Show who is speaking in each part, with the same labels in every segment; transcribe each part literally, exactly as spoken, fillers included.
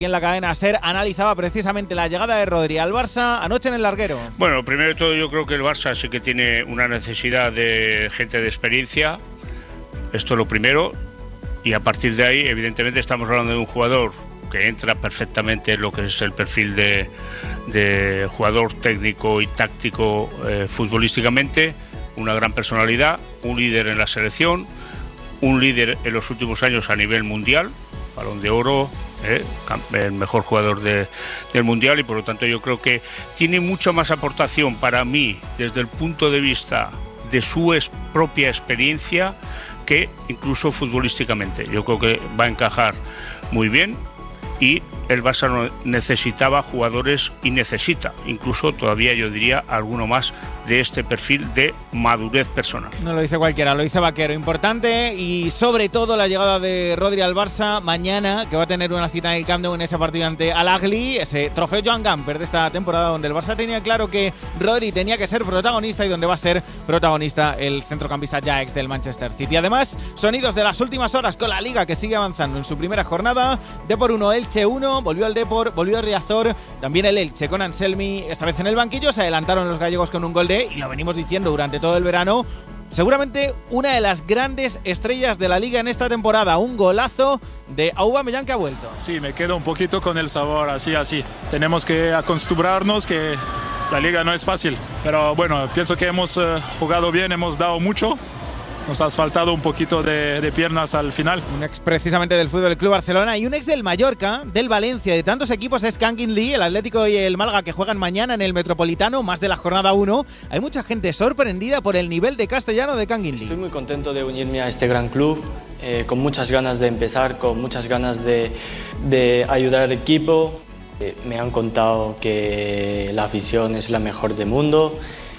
Speaker 1: En la cadena SER analizaba precisamente la llegada de Rodri al Barça anoche en el larguero.
Speaker 2: Bueno, primero de todo yo creo que el Barça sí que tiene una necesidad de gente de experiencia, esto es lo primero, y a partir de ahí evidentemente estamos hablando de un jugador que entra perfectamente en lo que es el perfil de, de jugador técnico y táctico eh, futbolísticamente, una gran personalidad, un líder en la selección, un líder en los últimos años a nivel mundial, Balón de Oro, Eh, el mejor jugador de, del Mundial, y por lo tanto yo creo que tiene mucha más aportación para mí desde el punto de vista de su es, propia experiencia que incluso futbolísticamente. Yo creo que va a encajar muy bien y el Barça necesitaba jugadores y necesita, incluso todavía yo diría alguno más de este perfil de madurez personal.
Speaker 1: No lo dice cualquiera, lo dice Vaquero. Importante y sobre todo la llegada de Rodri al Barça mañana, que va a tener una cita en el Camp Nou en ese partido ante Al Ahly, ese trofeo Joan Gamper de esta temporada, donde el Barça tenía claro que Rodri tenía que ser protagonista y donde va a ser protagonista el centrocampista ya ex del Manchester City. Además, sonidos de las últimas horas con la Liga, que sigue avanzando en su primera jornada. Depor uno, Elche uno, volvió el Depor, volvió el Riazor, también el Elche con Anselmi, esta vez en el banquillo. Se adelantaron los gallegos con un gol de, y lo venimos diciendo durante todo el verano, seguramente una de las grandes estrellas de la Liga en esta temporada, un golazo de Aubameyang que ha vuelto.
Speaker 3: Sí, me quedo un poquito con el sabor así, así. Tenemos que acostumbrarnos que la Liga no es fácil, pero bueno, pienso que hemos uh, jugado bien, hemos dado mucho. Nos ha faltado un poquito de, de piernas al final.
Speaker 1: Un ex precisamente del Fútbol Club Barcelona y un ex del Mallorca, del Valencia, de tantos equipos es Kangin Lee, el Atlético y el Málaga, que juegan mañana en el Metropolitano, más de la jornada uno. Hay mucha gente sorprendida por el nivel de castellano de Kangin Lee.
Speaker 4: Estoy muy contento de unirme a este gran club, eh, con muchas ganas de empezar, con muchas ganas de, de ayudar al equipo. Eh, me han contado que la afición es la mejor del mundo,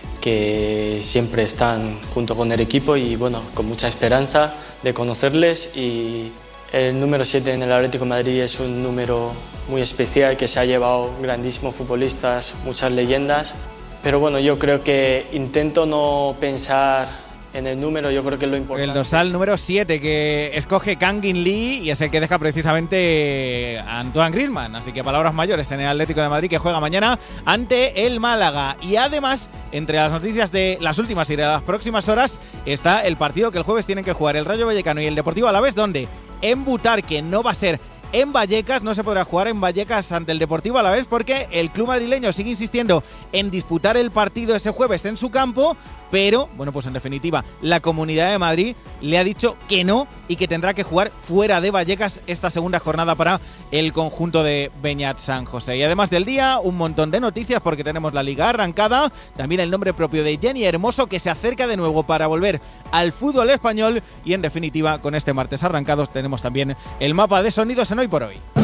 Speaker 4: que siempre están junto con el equipo y bueno, con mucha esperanza de conocerles. Y el número siete en el Atlético de Madrid es un número muy especial que se ha llevado grandísimos futbolistas, muchas leyendas, pero bueno, yo creo que intento no pensar en el número, yo creo que es lo importante.
Speaker 1: El dorsal número siete que escoge Kangin Lee y es el que deja precisamente a Antoine Griezmann. Así que palabras mayores en el Atlético de Madrid, que juega mañana ante el Málaga. Y además, entre las noticias de las últimas y de las próximas horas, está el partido que el jueves tienen que jugar el Rayo Vallecano y el Deportivo Alavés, donde en Butarque no va a ser en Vallecas, no se podrá jugar en Vallecas ante el Deportivo Alavés porque el club madrileño sigue insistiendo en disputar el partido ese jueves en su campo, pero, bueno, pues en definitiva, la Comunidad de Madrid le ha dicho que no y que tendrá que jugar fuera de Vallecas esta segunda jornada para el conjunto de Beñat San José. Y además del día, un montón de noticias porque tenemos la Liga arrancada, también el nombre propio de Jenny Hermoso, que se acerca de nuevo para volver al fútbol español, y en definitiva, con este martes arrancados tenemos también el mapa de sonidos en Hoy por Hoy.